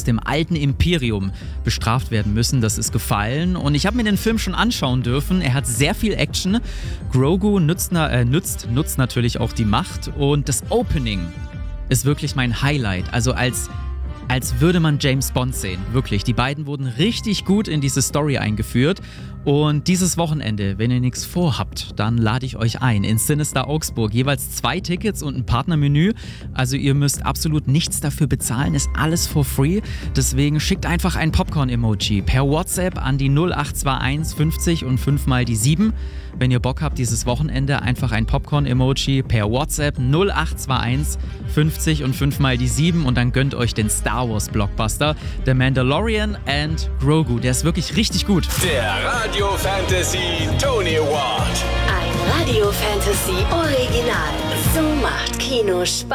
dem alten Imperium bestraft werden müssen. Das ist gefallen und ich habe mir den Film schon anschauen dürfen. Er hat sehr viel Action. Grogu nutzt natürlich auch die Macht und das Opening ist wirklich mein Highlight. Also als würde man James Bond sehen. Wirklich, die beiden wurden richtig gut in diese Story eingeführt. Und dieses Wochenende, wenn ihr nichts vorhabt, dann lade ich euch ein in Sinister Augsburg. Jeweils 2 Tickets und ein Partnermenü. Also ihr müsst absolut nichts dafür bezahlen, ist alles for free. Deswegen schickt einfach ein Popcorn-Emoji per WhatsApp an die 0821 50 und 5 mal die 7. Wenn ihr Bock habt, dieses Wochenende einfach ein Popcorn-Emoji per WhatsApp 0821 50 und 5 mal die 7 und dann gönnt euch den Star Wars Blockbuster The Mandalorian and Grogu. Der ist wirklich richtig gut. Der Radio Fantasy Tony Award. Ein Radio Fantasy Original. So macht Kino Spaß.